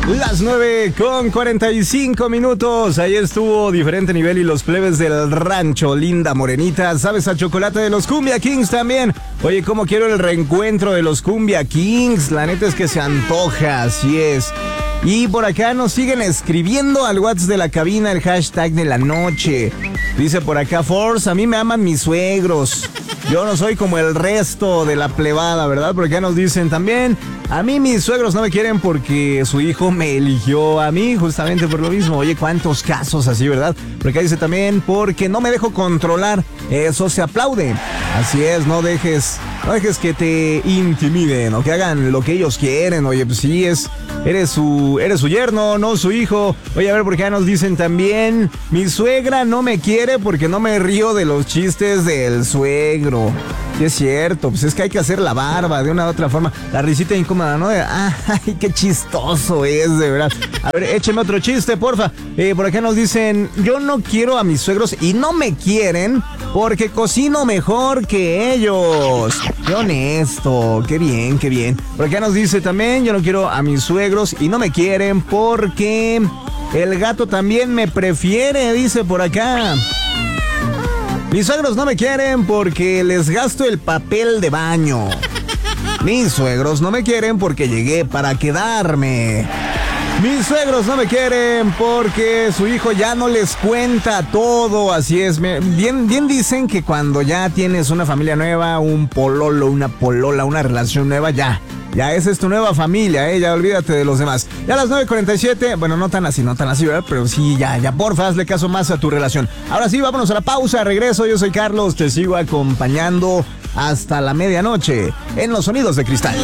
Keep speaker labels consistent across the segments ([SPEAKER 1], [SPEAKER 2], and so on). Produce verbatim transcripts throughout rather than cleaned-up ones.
[SPEAKER 1] Las nueve con cuarenta y cinco minutos. Ahí estuvo Diferente Nivel y los plebes del rancho. Linda Morenita. ¿Sabes a chocolate de los Cumbia Kings también? Oye, cómo quiero el reencuentro de los Cumbia Kings. La neta es que se antoja, así es. Y por acá nos siguen escribiendo al WhatsApp de la cabina el hashtag de la noche. Dice por acá Force, a mí me aman mis suegros. Yo no soy como el resto de la plebada, ¿verdad? Por acá nos dicen también, a mí mis suegros no me quieren porque su hijo me eligió a mí justamente por lo mismo. Oye, cuántos casos así, ¿verdad? Por acá dice también, porque no me dejo controlar. Eso se aplaude. Así es, no dejes, no dejes que te intimiden o que hagan lo que ellos quieren. Oye, pues sí, es, eres su, eres su yerno, no su hijo. Oye, a ver, por acá nos dicen también, mi suegra no me quiere porque no me río de los chistes del suegro. Sí, es cierto, pues es que hay que hacer la barba de una u otra forma. La risita incómoda, ¿no? De, ay, qué chistoso es, de verdad. A ver, écheme otro chiste, porfa. Eh, por acá nos dicen, yo no quiero a mis suegros y no me quieren porque cocino mejor que ellos. Qué honesto, qué bien, qué bien. Por acá nos dice también, yo no quiero a mis suegros y no me quieren porque el gato también me prefiere, dice por acá. Mis suegros no me quieren porque les gasto el papel de baño. Mis suegros no me quieren porque llegué para quedarme. Mis suegros no me quieren porque su hijo ya no les cuenta todo. Así es, bien, bien dicen que cuando ya tienes una familia nueva, un pololo, una polola, una relación nueva, ya. Ya esa es tu nueva familia, ¿eh? Ya olvídate de los demás. Ya a las nueve cuarenta y siete, bueno, no tan así, no tan así, ¿verdad? Pero sí, ya, ya, porfa, hazle caso más a tu relación. Ahora sí, vámonos a la pausa, regreso. Yo soy Carlos, te sigo acompañando hasta la medianoche en Los Sonidos de Cristal.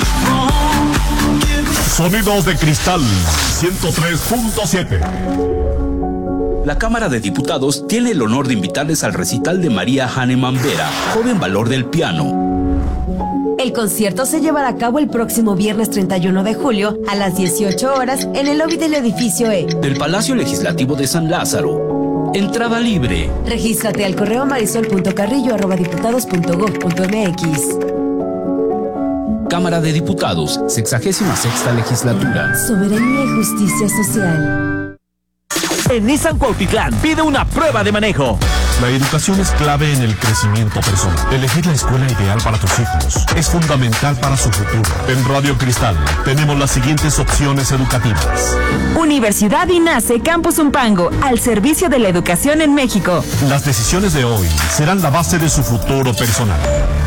[SPEAKER 2] Sonidos de Cristal, ciento tres punto siete.
[SPEAKER 3] La Cámara de Diputados tiene el honor de invitarles al recital de María Hahnemann Vera, joven valor del piano.
[SPEAKER 4] El concierto se llevará a cabo el próximo viernes treinta y uno de julio a las dieciocho horas en el lobby del edificio E
[SPEAKER 3] del Palacio Legislativo de San Lázaro. Entrada libre.
[SPEAKER 4] Regístrate al correo marisol punto carrillo arroba diputados punto gob punto mx.
[SPEAKER 3] Cámara de Diputados, sexagésima sexta legislatura.
[SPEAKER 4] Soberanía y justicia social.
[SPEAKER 5] En Nissan Cuautitlán, pide una prueba de manejo.
[SPEAKER 2] La educación es clave en el crecimiento personal. Elegir la escuela ideal para tus hijos es fundamental para su futuro. En Radio Cristal tenemos las siguientes opciones educativas.
[SPEAKER 6] Universidad INACE Campus Umpango, al servicio de la educación en México.
[SPEAKER 2] Las decisiones de hoy serán la base de su futuro personal.